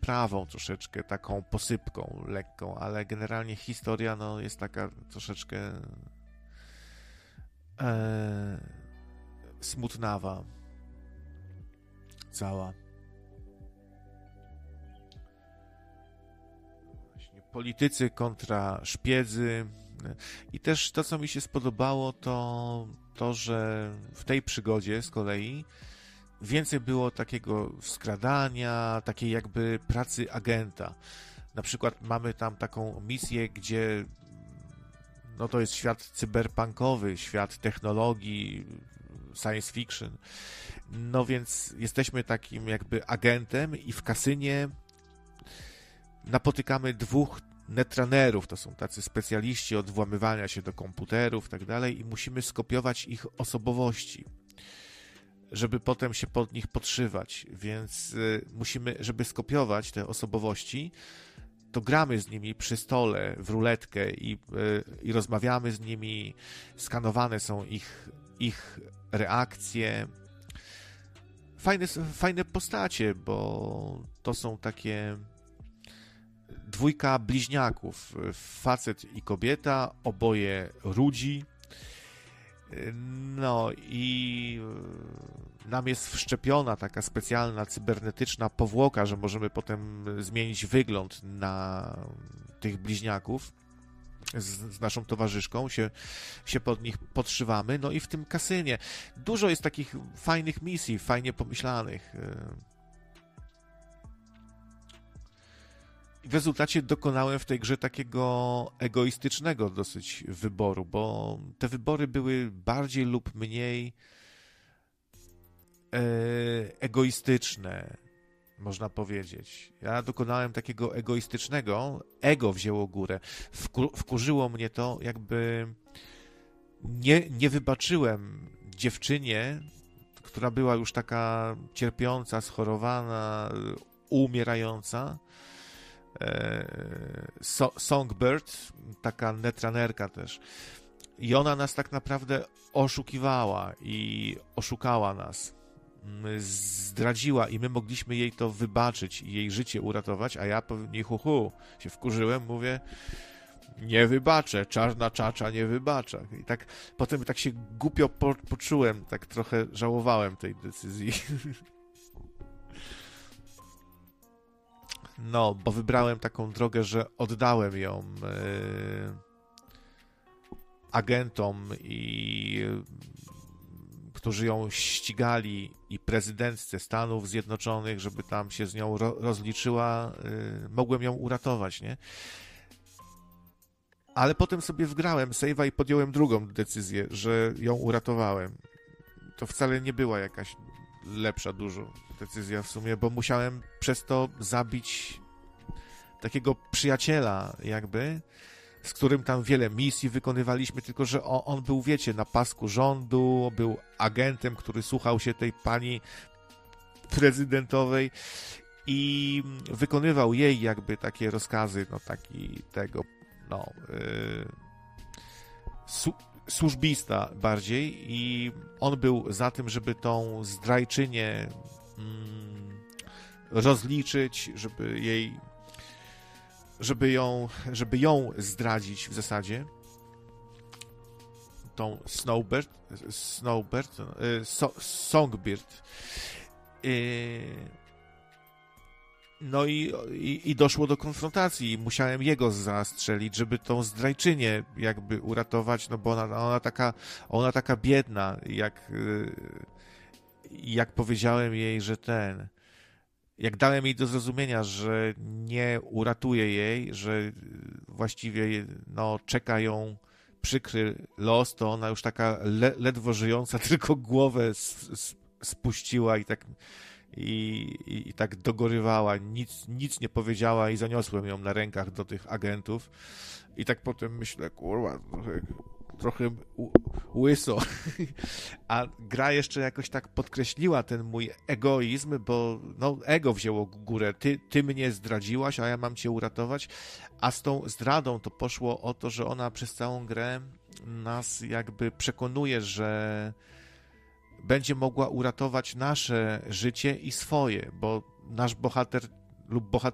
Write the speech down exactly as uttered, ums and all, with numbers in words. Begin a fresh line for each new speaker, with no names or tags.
przyprawą troszeczkę, taką posypką lekką, ale generalnie historia no, jest taka troszeczkę e, smutnawa cała. Politycy kontra szpiedzy. I też to, co mi się spodobało, to to, że w tej przygodzie z kolei więcej było takiego skradania, takiej jakby pracy agenta. Na przykład mamy tam taką misję, gdzie no to jest świat cyberpunkowy, świat technologii, science fiction. No więc jesteśmy takim jakby agentem i w kasynie napotykamy dwóch netrunnerów, to są tacy specjaliści od włamywania się do komputerów i tak dalej i musimy skopiować ich osobowości, żeby potem się pod nich podszywać, więc y, musimy, żeby skopiować te osobowości, to gramy z nimi przy stole w ruletkę i, y, i rozmawiamy z nimi, skanowane są ich, ich reakcje. Fajne, fajne postacie, bo to są takie dwójka bliźniaków, facet i kobieta, oboje rudzi. No i nam jest wszczepiona taka specjalna cybernetyczna powłoka, że możemy potem zmienić wygląd na tych bliźniaków. Z, z naszą towarzyszką się, się pod nich podszywamy. No i w tym kasynie dużo jest takich fajnych misji, fajnie pomyślanych. W rezultacie dokonałem w tej grze takiego egoistycznego dosyć wyboru, bo te wybory były bardziej lub mniej e, egoistyczne, można powiedzieć. Ja dokonałem takiego egoistycznego, ego wzięło górę. Wku, wkurzyło mnie to, jakby nie, nie wybaczyłem dziewczynie, która była już taka cierpiąca, schorowana, umierająca, So, Songbird, taka netrunnerka też. I ona nas tak naprawdę oszukiwała i oszukała nas. Zdradziła i my mogliśmy jej to wybaczyć i jej życie uratować, a ja pewnie hu, hu się wkurzyłem, mówię, nie wybaczę, czarna czacza nie wybacza. I tak potem tak się głupio po, poczułem, tak trochę żałowałem tej decyzji. No, bo wybrałem taką drogę, że oddałem ją yy, agentom, i, yy, którzy ją ścigali, i prezydentce Stanów Zjednoczonych, żeby tam się z nią ro- rozliczyła. Yy, mogłem ją uratować, nie? Ale potem sobie wgrałem save'a i podjąłem drugą decyzję, że ją uratowałem. To wcale nie była jakaś lepsza dużo decyzja w sumie, bo musiałem przez to zabić takiego przyjaciela jakby, z którym tam wiele misji wykonywaliśmy, tylko że on, on był, wiecie, na pasku rządu, był agentem, który słuchał się tej pani prezydentowej i wykonywał jej jakby takie rozkazy, no taki tego, no yy, su- służbista bardziej, i on był za tym, żeby tą zdrajczynię mm, rozliczyć, żeby jej żeby ją, żeby ją zdradzić w zasadzie, tą Snowbird, Snowbird, so, Songbird. No i, i, i doszło do konfrontacji i musiałem jego zastrzelić, żeby tą zdrajczynię jakby uratować, no bo ona, ona taka, ona taka biedna, jak, jak powiedziałem jej, że ten, jak dałem jej do zrozumienia, że nie uratuję jej, że właściwie no, czeka ją przykry los, to ona już taka le, ledwo żyjąca, tylko głowę s, s, spuściła i tak i, i, i tak dogorywała, nic, nic nie powiedziała, i zaniosłem ją na rękach do tych agentów i tak potem myślę, kurwa, trochę, trochę łyso. A gra jeszcze jakoś tak podkreśliła ten mój egoizm, bo no, ego wzięło górę. Ty, ty mnie zdradziłaś, a ja mam cię uratować. A z tą zdradą to poszło o to, że ona przez całą grę nas jakby przekonuje, że będzie mogła uratować nasze życie i swoje, bo nasz bohater lub bohater